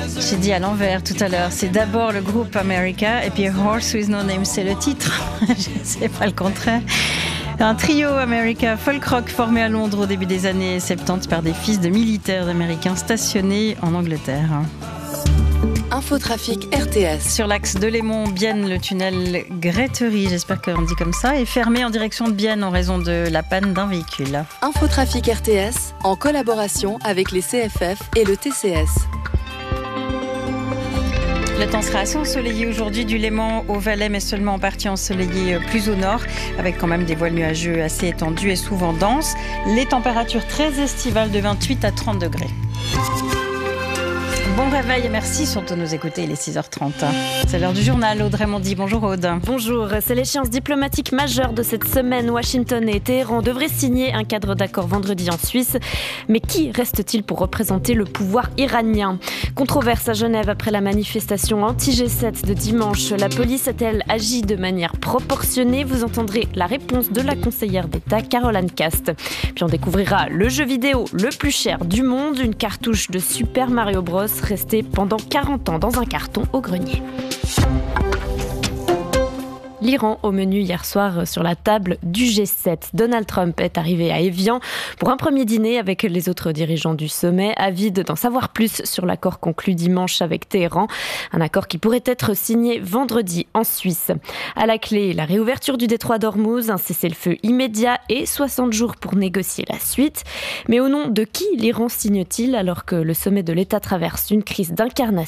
J'ai dit à l'envers tout à l'heure, c'est d'abord le groupe America et puis A Horse With No Name, c'est le titre. C'est pas le contraire. Un trio America folk rock formé à Londres au début des années 70 par des fils de militaires américains stationnés en Angleterre. Infotrafic RTS. Sur l'axe de Lémont-Bienne, le tunnel Gretterie, j'espère qu'on dit comme ça, est fermé en direction de Bienne en raison de la panne d'un véhicule. Infotrafic RTS en collaboration avec les CFF et le TCS. Le temps sera assez ensoleillé aujourd'hui du Léman au Valais, mais seulement en partie ensoleillé plus au nord, avec quand même des voiles nuageux assez étendus et souvent denses. Les températures très estivales de 28 à 30 degrés. Bon réveil et merci surtout de nous écouter, il est 6h30. C'est l'heure du journal, Audrey Mondy. Bonjour Aude. Bonjour, c'est l'échéance diplomatique majeure de cette semaine. Washington et Téhéran devraient signer un cadre d'accord vendredi en Suisse. Mais qui reste-t-il pour représenter le pouvoir iranien ? Controverse à Genève après la manifestation anti-G7 de dimanche. La police a-t-elle agi de manière proportionnée ? Vous entendrez la réponse de la conseillère d'État Caroline Cast. Puis on découvrira le jeu vidéo le plus cher du monde, une cartouche de Super Mario Bros restée pendant 40 ans dans un carton au grenier. L'Iran au menu hier soir sur la table du G7. Donald Trump est arrivé à Évian pour un premier dîner avec les autres dirigeants du sommet, avide d'en savoir plus sur l'accord conclu dimanche avec Téhéran. Un accord qui pourrait être signé vendredi en Suisse. À la clé, la réouverture du détroit d'Ormuz, un cessez-le-feu immédiat et 60 jours pour négocier la suite. Mais au nom de qui l'Iran signe-t-il alors que le sommet de l'État traverse une crise d'incarnation ?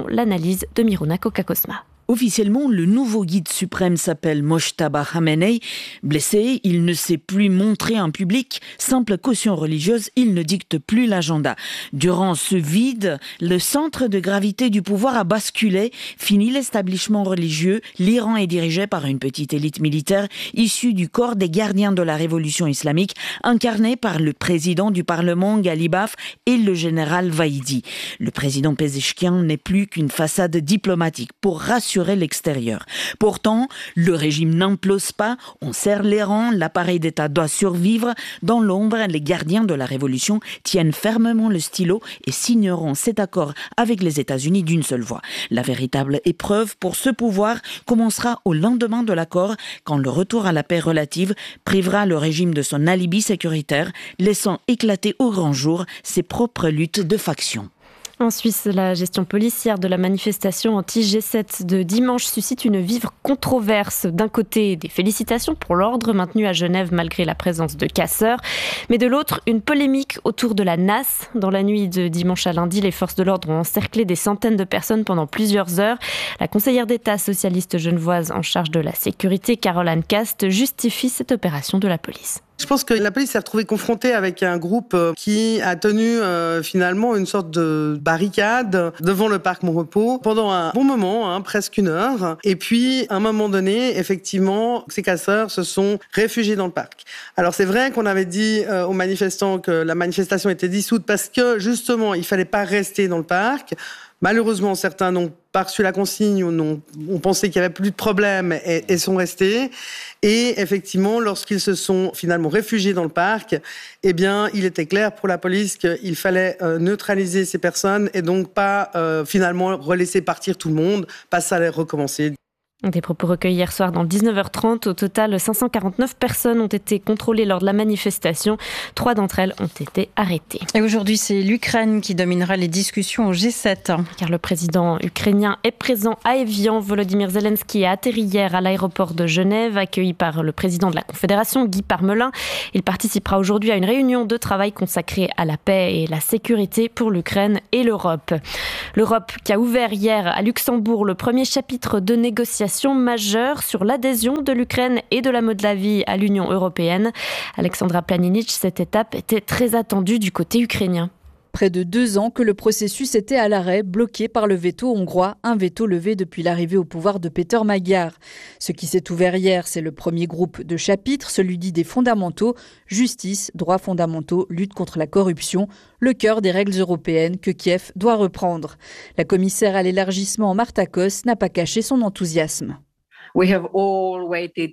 L'analyse de Miruna Kokakosma. Officiellement, le nouveau guide suprême s'appelle Mojtaba Khamenei. Blessé, il ne sait plus montrer en public. Simple caution religieuse, il ne dicte plus l'agenda. Durant ce vide, le centre de gravité du pouvoir a basculé. Fini l'établissement religieux. L'Iran est dirigé par une petite élite militaire issue du corps des gardiens de la révolution islamique, incarnée par le président du Parlement, Ghalibaf, et le général Vaïdi. Le président Pezeshkian n'est plus qu'une façade diplomatique pour rassurer l'extérieur. Pourtant, le régime n'implose pas, on serre les rangs, l'appareil d'État doit survivre. Dans l'ombre, les gardiens de la révolution tiennent fermement le stylo et signeront cet accord avec les États-Unis d'une seule voix. La véritable épreuve pour ce pouvoir commencera au lendemain de l'accord, quand le retour à la paix relative privera le régime de son alibi sécuritaire, laissant éclater au grand jour ses propres luttes de factions. En Suisse, la gestion policière de la manifestation anti-G7 de dimanche suscite une vive controverse. D'un côté, des félicitations pour l'ordre maintenu à Genève malgré la présence de casseurs, mais de l'autre, une polémique autour de la NAS. Dans la nuit de dimanche à lundi, les forces de l'ordre ont encerclé des centaines de personnes pendant plusieurs heures. La conseillère d'État socialiste genevoise en charge de la sécurité, Caroline Cast, justifie cette opération de la police. Je pense que la police s'est retrouvée confrontée avec un groupe qui a tenu finalement une sorte de barricade devant le parc Mon-Repos pendant un bon moment, presque une heure. Et puis, à un moment donné, effectivement, ces casseurs se sont réfugiés dans le parc. Alors c'est vrai qu'on avait dit aux manifestants que la manifestation était dissoute parce que justement, il fallait pas rester dans le parc. Malheureusement, certains n'ont pas reçu la consigne ou ont pensé qu'il n'y avait plus de problème et sont restés. Et effectivement, lorsqu'ils se sont finalement réfugiés dans le parc, eh bien, il était clair pour la police qu'il fallait neutraliser ces personnes et donc pas finalement relaisser partir tout le monde, pas ça allait recommencer. Des propos recueillis hier soir dans le 19h30. Au total, 549 personnes ont été contrôlées lors de la manifestation. 3 d'entre elles ont été arrêtées. Et aujourd'hui, c'est l'Ukraine qui dominera les discussions au G7. Car le président ukrainien est présent à Évian. Volodymyr Zelensky a atterri hier à l'aéroport de Genève, accueilli par le président de la Confédération, Guy Parmelin. Il participera aujourd'hui à une réunion de travail consacrée à la paix et la sécurité pour l'Ukraine et l'Europe. L'Europe qui a ouvert hier à Luxembourg le premier chapitre de négociation majeure sur l'adhésion de l'Ukraine et de la Moldavie à l'Union européenne. Alexandra Planinic, cette étape était très attendue du côté ukrainien. Près de 2 ans que le processus était à l'arrêt, bloqué par le veto hongrois, un veto levé depuis l'arrivée au pouvoir de Péter Magyar. Ce qui s'est ouvert hier, c'est le premier groupe de chapitres, celui dit des fondamentaux, justice, droits fondamentaux, lutte contre la corruption, le cœur des règles européennes que Kiev doit reprendre. La commissaire à l'élargissement Marta Kos n'a pas caché son enthousiasme. We have all waited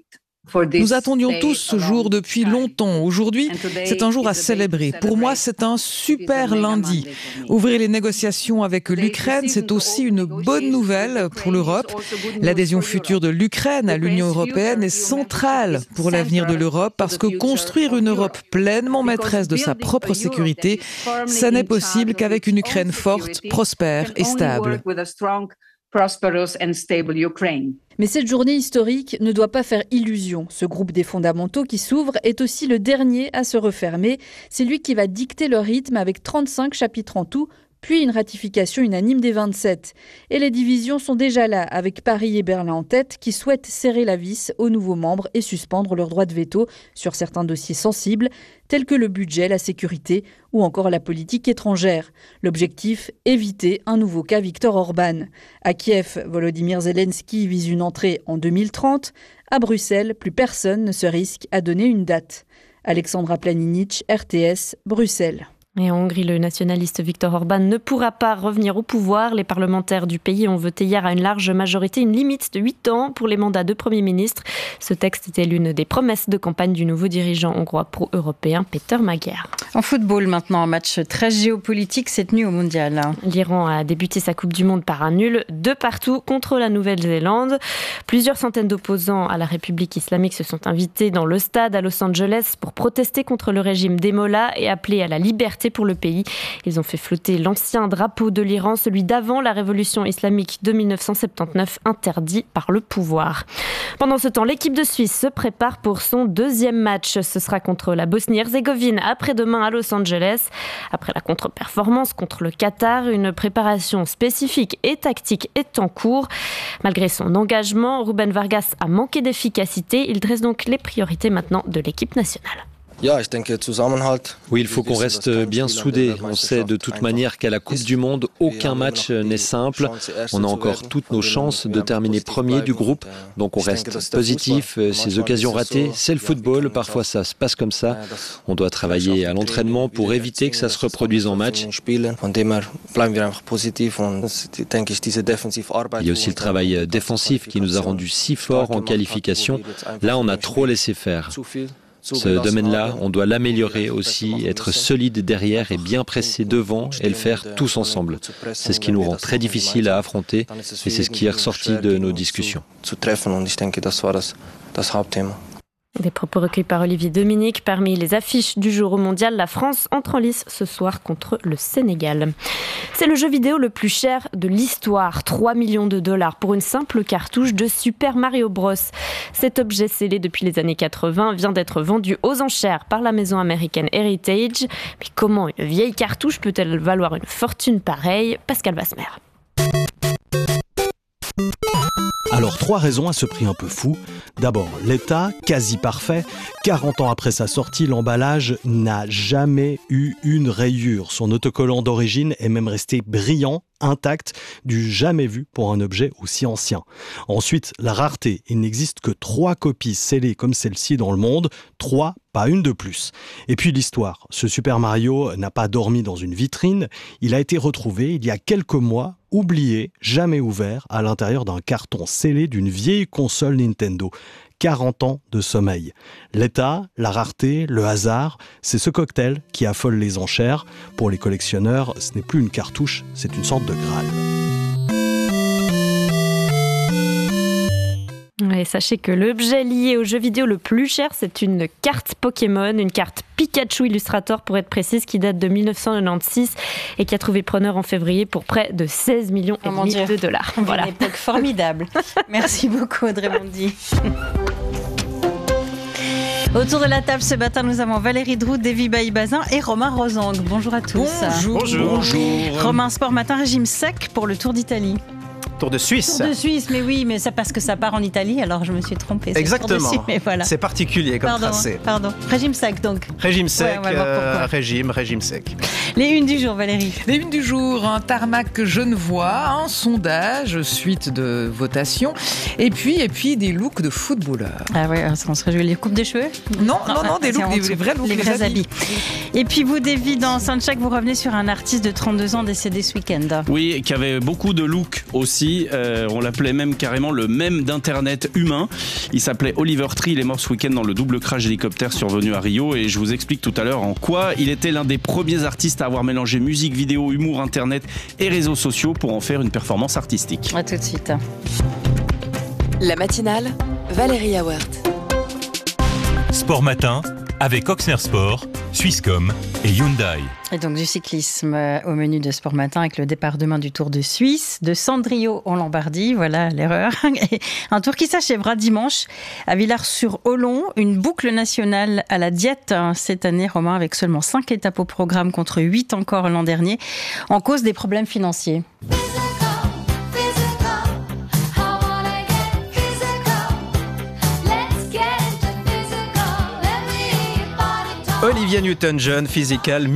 Nous attendions tous ce jour depuis longtemps. Aujourd'hui, c'est un jour à célébrer. Pour moi, c'est un super lundi. Ouvrir les négociations avec l'Ukraine, c'est aussi une bonne nouvelle pour l'Europe. L'adhésion future de l'Ukraine à l'Union européenne est centrale pour l'avenir de l'Europe parce que construire une Europe pleinement maîtresse de sa propre sécurité, ça n'est possible qu'avec une Ukraine forte, prospère et stable. Mais cette journée historique ne doit pas faire illusion. Ce groupe des fondamentaux qui s'ouvre est aussi le dernier à se refermer. C'est lui qui va dicter le rythme avec 35 chapitres en tout, puis une ratification unanime des 27. Et les divisions sont déjà là, avec Paris et Berlin en tête, qui souhaitent serrer la vis aux nouveaux membres et suspendre leur droit de veto sur certains dossiers sensibles, tels que le budget, la sécurité ou encore la politique étrangère. L'objectif, éviter un nouveau cas Viktor Orban. À Kiev, Volodymyr Zelensky vise une entrée en 2030. À Bruxelles, plus personne ne se risque à donner une date. Alexandra Planinic, RTS, Bruxelles. Et en Hongrie, le nationaliste Viktor Orban ne pourra pas revenir au pouvoir. Les parlementaires du pays ont voté hier à une large majorité une limite de 8 ans pour les mandats de Premier ministre. Ce texte était l'une des promesses de campagne du nouveau dirigeant hongrois pro-européen Péter Magyar. En football maintenant, un match très géopolitique cette nuit au Mondial. L'Iran a débuté sa Coupe du Monde par un nul de partout contre la Nouvelle-Zélande. Plusieurs centaines d'opposants à la République islamique se sont invités dans le stade à Los Angeles pour protester contre le régime des Mollahs et appeler à la liberté pour le pays. Ils ont fait flotter l'ancien drapeau de l'Iran, celui d'avant la révolution islamique de 1979, interdit par le pouvoir. Pendant ce temps, l'équipe de Suisse se prépare pour son deuxième match. Ce sera contre la Bosnie-Herzégovine après-demain à Los Angeles. Après la contre-performance contre le Qatar, une préparation spécifique et tactique est en cours. Malgré son engagement, Ruben Vargas a manqué d'efficacité. Il dresse donc les priorités maintenant de l'équipe nationale. Oui, il faut qu'on reste bien soudés. On sait de toute manière qu'à la Coupe du Monde, aucun match n'est simple. On a encore toutes nos chances de terminer premier du groupe. Donc on reste positif. Ces occasions ratées, c'est le football. Parfois ça se passe comme ça. On doit travailler à l'entraînement pour éviter que ça se reproduise en match. Il y a aussi le travail défensif qui nous a rendus si forts en qualification. Là, on a trop laissé faire. Ce domaine-là, on doit l'améliorer aussi, être solide derrière et bien pressé devant et le faire tous ensemble. C'est ce qui nous rend très difficile à affronter et c'est ce qui est ressorti de nos discussions. Des propos recueillis par Olivier Dominique. Parmi les affiches du jour au mondial, la France entre en lice ce soir contre le Sénégal. C'est le jeu vidéo le plus cher de l'histoire, 3 millions de dollars pour une simple cartouche de Super Mario Bros. Cet objet scellé depuis les années 80 vient d'être vendu aux enchères par la maison américaine Heritage. Mais comment une vieille cartouche peut-elle valoir une fortune pareille ? Pascal Vasmer. Alors 3 raisons à ce prix un peu fou. D'abord, l'état, quasi parfait. 40 ans après sa sortie, l'emballage n'a jamais eu une rayure. Son autocollant d'origine est même resté brillant, intact, du jamais vu pour un objet aussi ancien. Ensuite, la rareté. Il n'existe que 3 copies scellées comme celle-ci dans le monde. 3, pas une de plus. Et puis l'histoire. Ce Super Mario n'a pas dormi dans une vitrine. Il a été retrouvé il y a quelques mois, oublié, jamais ouvert, à l'intérieur d'un carton scellé d'une vieille console Nintendo. 40 ans de sommeil. L'état, la rareté, le hasard, c'est ce cocktail qui affole les enchères. Pour les collectionneurs, ce n'est plus une cartouche, c'est une sorte de Graal. Et sachez que l'objet lié au jeu vidéo le plus cher, c'est une carte Pokémon, une carte Pikachu Illustrator pour être précise, qui date de 1996 et qui a trouvé preneur en février pour près de 16 millions et demi de dollars. Voilà. Une époque formidable. Merci beaucoup Audrey Bondy. Autour de la table ce matin, nous avons Valérie Droud, Davy Bailly-Bazin et Romain Rozang. Bonjour à tous. Bonjour. Romain, sport matin, régime sec pour le Tour d'Italie. Tour de Suisse. Tour de Suisse, mais oui, mais c'est parce que ça part en Italie, alors je me suis trompée. Exactement. Suisse, mais voilà. C'est particulier comme tracé. Pardon. Régime sec donc. Régime sec, ouais, régime sec. Les unes du jour, Valérie. Les unes du jour, un tarmac genevois, un sondage, suite de votation, et puis des looks de footballeurs. Ah ouais, on se réjouit. Les coupes de cheveux ? Non, des looks, des vrais looks, les vrais habits. Et puis vous, Davy, dans Soundcheck, vous revenez sur un artiste de 32 ans décédé ce week-end. Oui, qui avait beaucoup de looks aussi. lui, on l'appelait même carrément le mème d'internet humain. Il s'appelait Oliver Tree, il est mort ce week-end dans le double crash d'hélicoptère survenu à Rio et je vous explique tout à l'heure en quoi il était l'un des premiers artistes à avoir mélangé musique, vidéo, humour, internet et réseaux sociaux pour en faire une performance artistique. À tout de suite. La matinale, Valérie Awert. Sport Matin avec Oxner Sport, Swisscom et Hyundai. Et donc du cyclisme au menu de Sport Matin avec le départ demain du Tour de Suisse, de Sandrio en Lombardie, voilà l'erreur. Et un tour qui s'achèvera dimanche à Villars-sur-Olon, une boucle nationale à la diète cette année, Romain, avec seulement 5 étapes au programme contre 8 encore l'an dernier, en cause des problèmes financiers. Olivia Newton-John, Physical,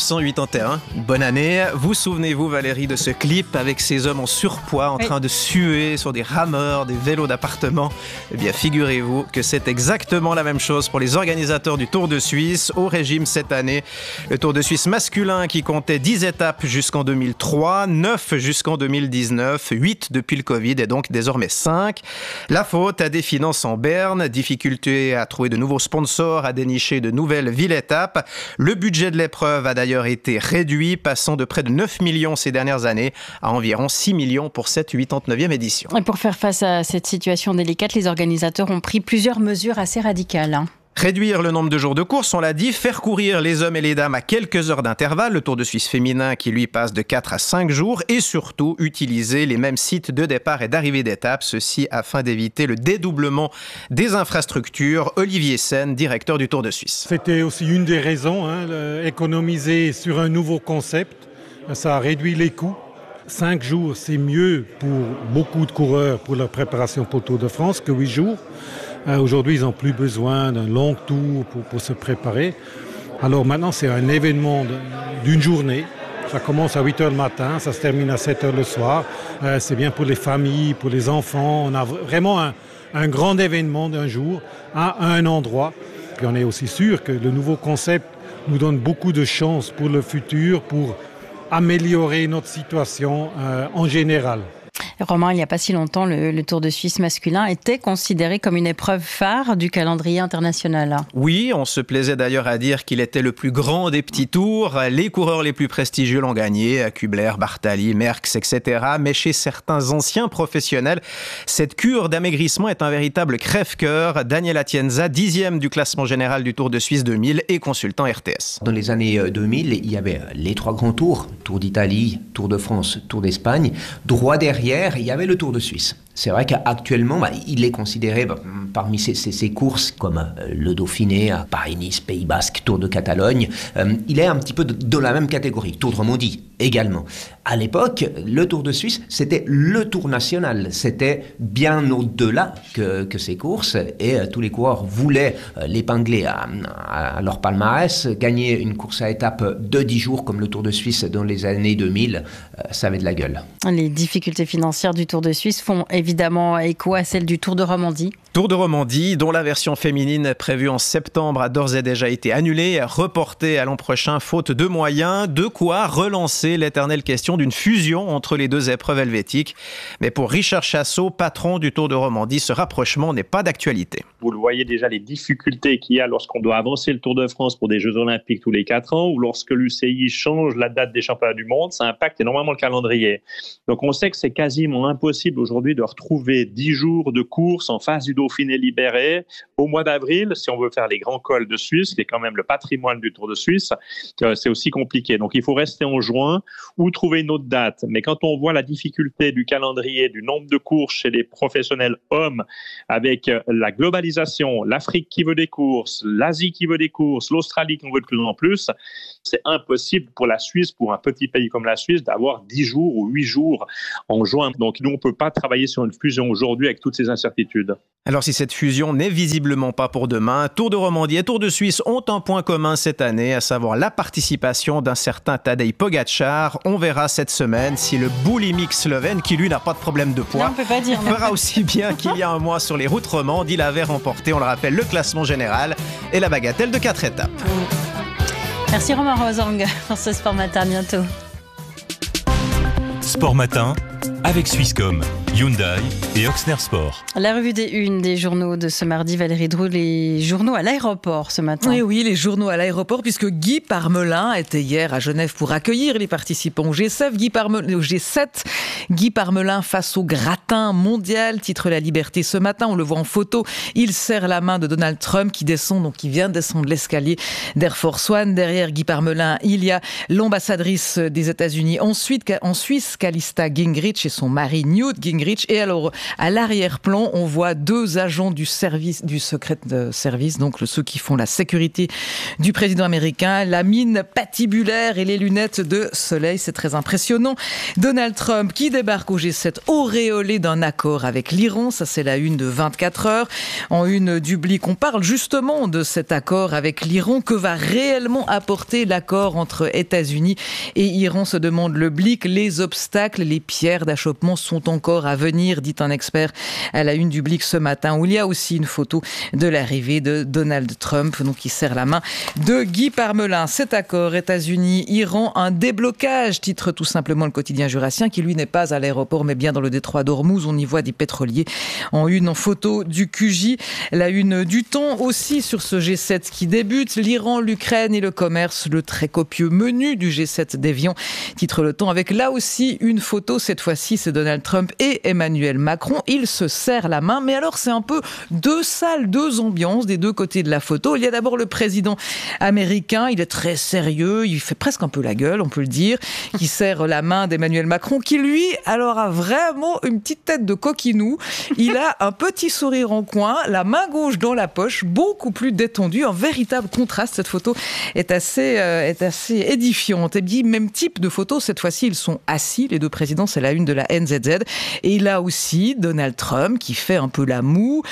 1981. Bonne année. Vous souvenez-vous, Valérie, de ce clip avec ces hommes en surpoids en train de suer sur des rameurs, des vélos d'appartement? Eh bien, figurez-vous que c'est exactement la même chose pour les organisateurs du Tour de Suisse au régime cette année. Le Tour de Suisse masculin qui comptait 10 étapes jusqu'en 2003, 9 jusqu'en 2019, 8 depuis le Covid et donc désormais 5. La faute à des finances en berne, difficulté à trouver de nouveaux sponsors, à dénicher de nouvelles villes. Le budget de l'épreuve a d'ailleurs été réduit, passant de près de 9 millions ces dernières années à environ 6 millions pour cette 89e édition. Et pour faire face à cette situation délicate, les organisateurs ont pris plusieurs mesures assez radicales. Réduire le nombre de jours de course, on l'a dit, faire courir les hommes et les dames à quelques heures d'intervalle, le Tour de Suisse féminin qui lui passe de 4 à 5 jours, et surtout utiliser les mêmes sites de départ et d'arrivée d'étape, ceci afin d'éviter le dédoublement des infrastructures. Olivier Sen, directeur du Tour de Suisse. C'était aussi une des raisons, économiser sur un nouveau concept, ça a réduit les coûts. 5 jours, c'est mieux pour beaucoup de coureurs pour leur préparation pour le Tour de France que 8 jours. Aujourd'hui, ils n'ont plus besoin d'un long tour pour se préparer. Alors maintenant, c'est un événement d'une journée. Ça commence à 8h le matin, ça se termine à 7h le soir. C'est bien pour les familles, pour les enfants. On a vraiment un grand événement d'un jour à un endroit. Puis on est aussi sûr que le nouveau concept nous donne beaucoup de chances pour le futur, pour améliorer notre situation en général. Romain, il n'y a pas si longtemps, le Tour de Suisse masculin était considéré comme une épreuve phare du calendrier international. Oui, on se plaisait d'ailleurs à dire qu'il était le plus grand des petits tours. Les coureurs les plus prestigieux l'ont gagné, Kubler, Bartali, Merckx, etc. Mais chez certains anciens professionnels, cette cure d'amaigrissement est un véritable crève-cœur. Daniel Atienza, 10e du classement général du Tour de Suisse 2000 et consultant RTS. Dans les années 2000, il y avait les 3 grands tours, Tour d'Italie, Tour de France, Tour d'Espagne. Droit derrière, il y avait le Tour de Suisse. C'est vrai qu'actuellement, il est considéré parmi ces courses comme le Dauphiné, Paris-Nice, Pays Basque, Tour de Catalogne. Il est un petit peu dans la même catégorie. Tour de Romandie également. À l'époque, le Tour de Suisse, c'était le Tour national. C'était bien au-delà que ces courses et tous les coureurs voulaient l'épingler à leur palmarès. Gagner une course à étapes de 10 jours comme le Tour de Suisse dans les années 2000, ça avait de la gueule. Les difficultés financières du Tour de Suisse font évidemment écho à celle du Tour de Romandie. Tour de Romandie, dont la version féminine prévue en septembre a d'ores et déjà été annulée, reportée à l'an prochain faute de moyens, de quoi relancer l'éternelle question d'une fusion entre les deux épreuves helvétiques. Mais pour Richard Chassot, patron du Tour de Romandie, ce rapprochement n'est pas d'actualité. Vous le voyez déjà, les difficultés qu'il y a lorsqu'on doit avancer le Tour de France pour des Jeux Olympiques tous les 4 ans, ou lorsque l'UCI change la date des championnats du monde, ça impacte énormément le calendrier. Donc on sait que c'est quasiment impossible aujourd'hui de retrouver 10 jours de course en face du Dauphiné libéré au mois d'avril, si on veut faire les grands cols de Suisse, qui est quand même le patrimoine du Tour de Suisse, c'est aussi compliqué. Donc il faut rester en juin ou trouver une autre date. Mais quand on voit la difficulté du calendrier, du nombre de courses chez les professionnels hommes, avec la globalisation, l'Afrique qui veut des courses, l'Asie qui veut des courses, l'Australie qui en veut de plus en plus, c'est impossible pour la Suisse, pour un petit pays comme la Suisse, d'avoir 10 jours ou 8 jours en juin. Donc nous, on ne peut pas travailler sur une fusion aujourd'hui avec toutes ces incertitudes. Alors si cette fusion n'est visiblement pas pour demain, Tour de Romandie et Tour de Suisse ont un point commun cette année, à savoir la participation d'un certain Tadej Pogačar. On verra cette semaine si le boulimique slovène, qui lui n'a pas de problème de poids, non, on peut pas dire, fera aussi bien qu'il y a un mois sur les routes romandes. Il avait remporté, on le rappelle, le classement général et la bagatelle de 4 étapes. Merci Romain Rosang pour ce Sport Matin, à bientôt. Sport Matin, avec Swisscom, Hyundai et Ochsner Sport. La revue des unes des journaux de ce mardi, Valérie Drouet, les journaux à l'aéroport ce matin. Et oui, les journaux à l'aéroport, puisque Guy Parmelin était hier à Genève pour accueillir les participants au G7. Guy Parmelin face au gratin mondial, titre La Liberté ce matin. On le voit en photo. Il serre la main de Donald Trump qui vient de descendre l'escalier d'Air Force One. Derrière Guy Parmelin, il y a l'ambassadrice des États-Unis en Suisse, Calista Gingrich, et son mari Newt Gingrich. Et alors, à l'arrière-plan, on voit deux agents du secret service, donc ceux qui font la sécurité du président américain, la mine patibulaire et les lunettes de soleil, c'est très impressionnant. Donald Trump qui débarque au G7 auréolé d'un accord avec l'Iran, ça c'est la une de 24 heures. En une du Blick, on parle justement de cet accord avec l'Iran. Que va réellement apporter l'accord entre États-Unis et Iran, se demande le Blick. Les obstacles, les pierres d'achoppement sont encore à venir, dit un expert à la une du Blick ce matin, où il y a aussi une photo de l'arrivée de Donald Trump, donc qui serre la main de Guy Parmelin. Cet accord États-Unis-Iran, un déblocage, titre tout simplement le quotidien jurassien, qui lui n'est pas à l'aéroport mais bien dans le détroit d'Ormuz. On y voit des pétroliers en une en photo du QJ. La une du Temps aussi sur ce G7 qui débute, l'Iran, l'Ukraine et le commerce, le très copieux menu du G7 d'Évian, titre le Temps, avec là aussi une photo, cette fois-ci c'est Donald Trump et Emmanuel Macron. Ils se serrent la main, mais alors c'est un peu deux salles, deux ambiances des deux côtés de la photo. Il y a d'abord le président américain, il est très sérieux, il fait presque un peu la gueule, on peut le dire, qui serre la main d'Emmanuel Macron, qui lui, alors a vraiment une petite tête de coquinou. Il a un petit sourire en coin, la main gauche dans la poche, beaucoup plus détendu, un véritable contraste. Cette photo est assez édifiante. Et bien, même type de photo, cette fois-ci, ils sont assis, les deux présidents, c'est la une de la NZZ. Et là aussi, Donald Trump qui fait un peu la moue.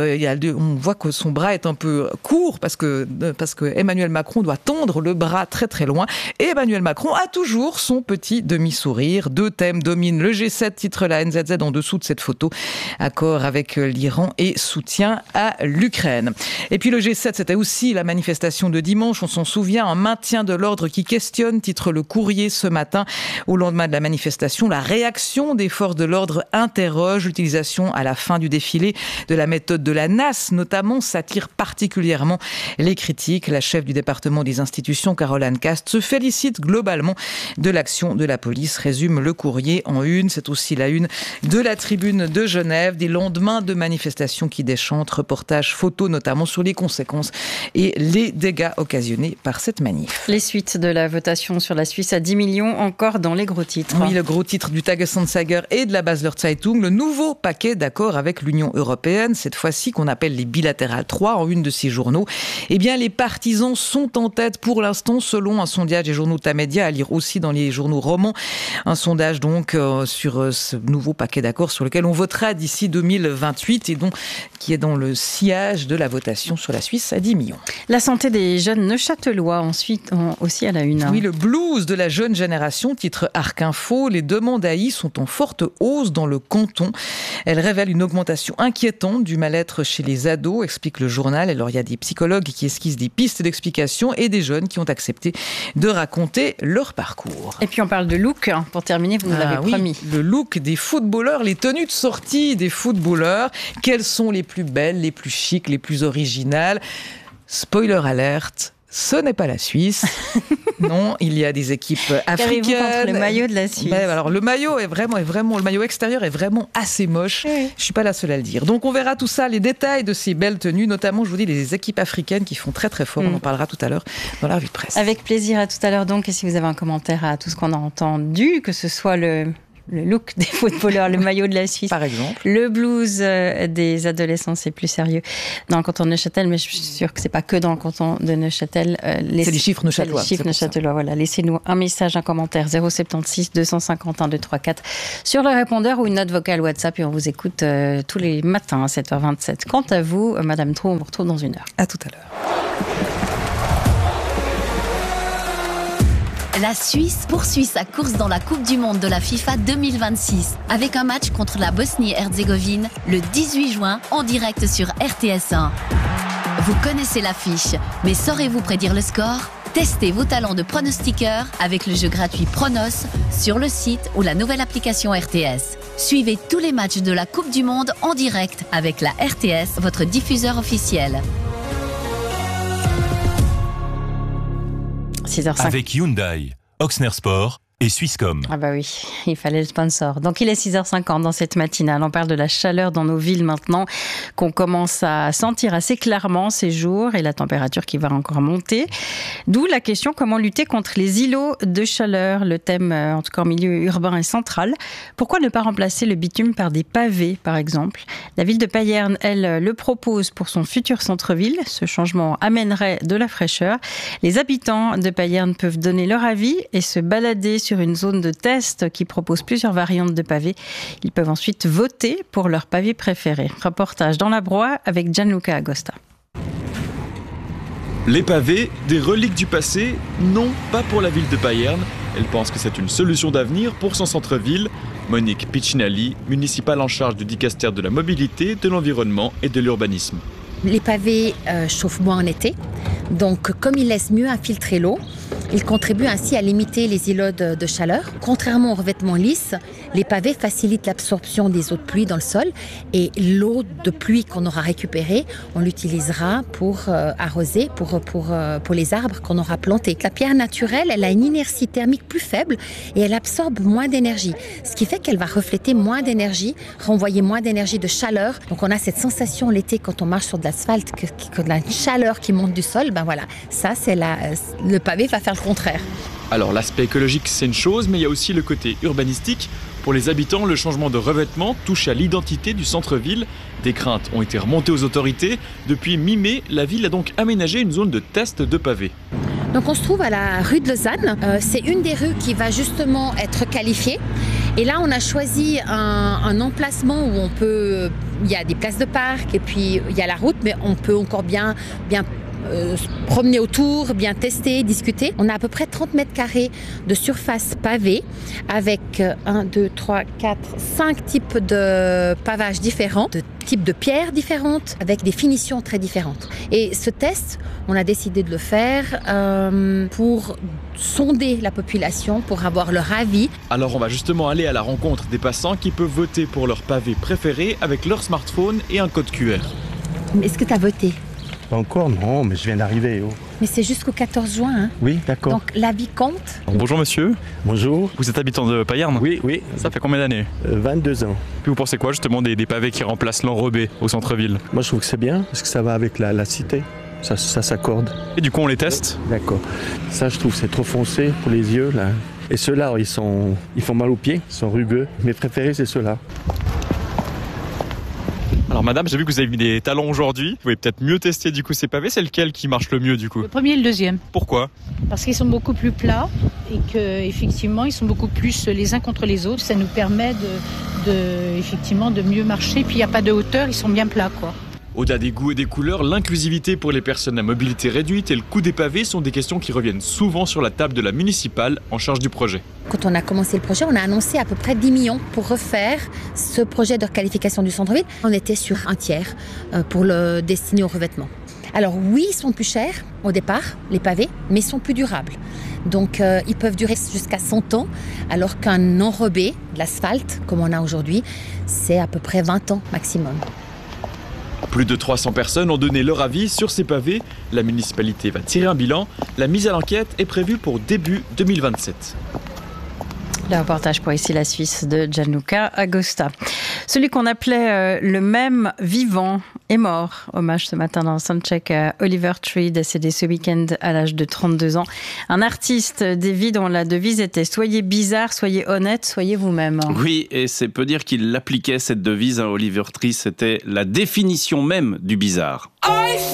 On voit que son bras est un peu court parce que Emmanuel Macron doit tendre le bras très très loin. Et Emmanuel Macron a toujours son petit demi-sourire. Deux thèmes dominent le G7, titre la NZZ en dessous de cette photo. Accord avec l'Iran et soutien à l'Ukraine. Et puis le G7, c'était aussi la manifestation de dimanche. On s'en souvient, un maintien de l'ordre qui questionne, titre Le Courrier ce matin. Au lendemain de la manifestation, la réaction des forces de l'ordre interroge. L'utilisation à la fin du défilé de la méthode de la NAS, notamment, s'attire particulièrement les critiques. La chef du département des institutions, Caroline Cast, se félicite globalement de l'action de la police, résume Le Courrier en une. C'est aussi la une de la Tribune de Genève, des lendemains de manifestations qui déchantent, reportages photos notamment sur les conséquences et les dégâts occasionnés par cette manif. Les suites de la votation sur la Suisse à 10 millions, encore dans les gros titres. Oui, le gros titre du Tagesanzeiger et de la Basler Zeitung, le nouveau paquet d'accords avec l'Union européenne, cette fois-ci qu'on appelle les bilatérales 3 en une de ces journaux. Eh bien, les partisans sont en tête pour l'instant, selon un sondage des journaux Tamedia, à lire aussi dans les journaux romans. Un sondage donc sur ce nouveau paquet d'accords sur lequel on votera d'ici 2028 et donc qui est dans le sillage de la votation sur la Suisse à 10 millions. La santé des jeunes neuchâtelois, ensuite aussi à la une. Oui, le blues de la jeune génération, titre Arc Info. Les demandes AI sont en forte hausse dans le canton. Elles révèlent une augmentation inquiétante du mal-être chez les ados, explique le journal. Alors il y a des psychologues qui esquissent des pistes d'explication et des jeunes qui ont accepté de raconter leur parcours. Et puis on parle de look, pour terminer, vous nous l'avez promis. Le look des footballeurs, les tenues de sortie des footballeurs. Quelles sont les plus belles, les plus chics, les plus originales? Spoiler alerte, ce n'est pas la Suisse. Non, il y a des équipes africaines. Contre le maillot de la Suisse. Alors le maillot est vraiment, le maillot extérieur est vraiment assez moche. Oui. Je suis pas la seule à le dire. Donc on verra tout ça, les détails de ces belles tenues, notamment je vous dis les équipes africaines qui font très très fort. On en parlera tout à l'heure dans la revue de presse. Avec plaisir, à tout à l'heure donc. Et si vous avez un commentaire à tout ce qu'on a entendu, que ce soit le look des footballeurs, le maillot de la Suisse, par exemple, le blues des adolescents, c'est plus sérieux dans le canton de Neuchâtel, mais je suis sûre que c'est pas que dans le canton de Neuchâtel. C'est les chiffres neuchâtelois. Les chiffres neuchâtelois, voilà. Laissez-nous un message, un commentaire 076 251 234 sur le répondeur ou une note vocale WhatsApp et on vous écoute tous les matins à 7h27. Quant à vous, Madame Trou, on vous retrouve dans une heure. À tout à l'heure. La Suisse poursuit sa course dans la Coupe du Monde de la FIFA 2026 avec un match contre la Bosnie-Herzégovine le 18 juin en direct sur RTS1. Vous connaissez l'affiche, mais saurez-vous prédire le score ? Testez vos talents de pronostiqueur avec le jeu gratuit Pronos sur le site ou la nouvelle application RTS. Suivez tous les matchs de la Coupe du Monde en direct avec la RTS, votre diffuseur officiel. 6h05. Avec Hyundai, Oxner Sport et Swisscom. Ah bah oui, il fallait le sponsor. Donc il est 6h50 dans cette matinale. On parle de la chaleur dans nos villes maintenant, qu'on commence à sentir assez clairement ces jours et la température qui va encore monter. D'où la question, comment lutter contre les îlots de chaleur, le thème en tout cas en milieu urbain et central. Pourquoi ne pas remplacer le bitume par des pavés par exemple? La ville de Payerne, elle, le propose pour son futur centre-ville. Ce changement amènerait de la fraîcheur. Les habitants de Payerne peuvent donner leur avis et se balader sur une zone de test qui propose plusieurs variantes de pavés. Ils peuvent ensuite voter pour leur pavé préféré. Reportage dans la Broye avec Gianluca Agosta. Les pavés, des reliques du passé? Non, pas pour la ville de Payerne. Elle pense que c'est une solution d'avenir pour son centre-ville. Monique Piccinelli, municipale en charge du dicastère de la mobilité, de l'environnement et de l'urbanisme. Les pavés chauffent moins en été, donc comme ils laissent mieux infiltrer l'eau, ils contribuent ainsi à limiter les îlots de chaleur. Contrairement aux revêtements lisses, les pavés facilitent l'absorption des eaux de pluie dans le sol et l'eau de pluie qu'on aura récupérée, on l'utilisera pour arroser, pour les arbres qu'on aura plantés. La pierre naturelle, elle a une inertie thermique plus faible et elle absorbe moins d'énergie, ce qui fait qu'elle va refléter moins d'énergie, renvoyer moins d'énergie de chaleur. Donc on a cette sensation l'été quand on marche sur de l'asphalte, que de la chaleur qui monte du sol, ben voilà, ça c'est le pavé va faire le contraire. Alors l'aspect écologique c'est une chose, mais il y a aussi le côté urbanistique. Pour les habitants, le changement de revêtement touche à l'identité du centre-ville. Des craintes ont été remontées aux autorités. Depuis mi-mai, la ville a donc aménagé une zone de test de pavés. Donc on se trouve à la rue de Lausanne. C'est une des rues qui va justement être qualifiée. Et là, on a choisi un emplacement où il y a des places de parc et puis il y a la route, mais on peut encore bien se promener autour, bien tester, discuter. On a à peu près 30 mètres carrés de surface pavée avec 5 types de pavages différents, de types de pierres différentes, avec des finitions très différentes. Et ce test, on a décidé de le faire pour sonder la population, pour avoir leur avis. Alors on va justement aller à la rencontre des passants qui peuvent voter pour leur pavé préféré avec leur smartphone et un code QR. Est-ce que tu as voté ? Pas encore, non, mais je viens d'arriver. Oh. Mais c'est jusqu'au 14 juin. Hein. Oui, d'accord. Donc l'avis compte. Bonjour monsieur. Bonjour. Vous êtes habitant de Payerne ? Oui. Ça fait combien d'années ? 22 ans. Puis vous pensez quoi justement des pavés qui remplacent l'enrobé au centre-ville ? Moi je trouve que c'est bien, parce que ça va avec la cité. Ça s'accorde. Et du coup on les teste ? D'accord. Ça je trouve c'est trop foncé pour les yeux là. Et ceux-là ils font mal aux pieds, ils sont rugueux. Mes préférés c'est ceux-là. Alors madame, j'ai vu que vous avez mis des talons aujourd'hui. Vous pouvez peut-être mieux tester du coup ces pavés. C'est lequel qui marche le mieux du coup ? Le premier et le deuxième. Pourquoi ? Parce qu'ils sont beaucoup plus plats et qu'effectivement ils sont beaucoup plus les uns contre les autres. Ça nous permet effectivement de mieux marcher. Puis il n'y a pas de hauteur, ils sont bien plats quoi. Au-delà des goûts et des couleurs, l'inclusivité pour les personnes à mobilité réduite et le coût des pavés sont des questions qui reviennent souvent sur la table de la municipale en charge du projet. Quand on a commencé le projet, on a annoncé à peu près 10 millions pour refaire ce projet de requalification du centre-ville. On était sur un tiers pour le destiné au revêtement. Alors oui, ils sont plus chers au départ, les pavés, mais ils sont plus durables. Donc ils peuvent durer jusqu'à 100 ans, alors qu'un enrobé, de l'asphalte, comme on a aujourd'hui, c'est à peu près 20 ans maximum. Plus de 300 personnes ont donné leur avis sur ces pavés. La municipalité va tirer un bilan. La mise à l'enquête est prévue pour début 2027. Le reportage pour Ici la Suisse de Gianluca Agosta. Celui qu'on appelait le même vivant est mort. Hommage ce matin dans Soundcheck à Oliver Tree, décédé ce week-end à l'âge de 32 ans. Un artiste des vies dont la devise était « Soyez bizarre, soyez honnête, soyez vous-même ». Oui, et c'est peu dire qu'il l'appliquait cette devise à Oliver Tree. C'était la définition même du bizarre.